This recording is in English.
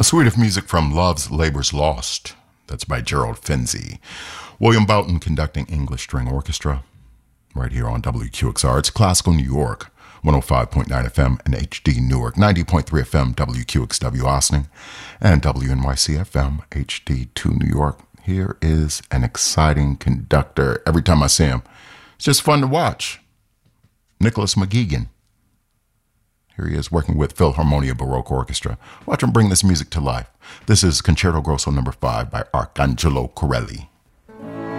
suite of music from Love's Labour's Lost. That's by Gerald Finzi. William Boughton conducting English String Orchestra. Right here on WQXR. It's Classical New York, 105.9 FM and HD Newark, 90.3 FM WQXW Austin, and WNYC FM HD2 New York. Here is an exciting conductor. Every time I see him, it's just fun to watch. Nicholas McGeegan. Here he is working with Philharmonia Baroque Orchestra. Watch him bring this music to life. This is Concerto Grosso No. 5 by Arcangelo Corelli.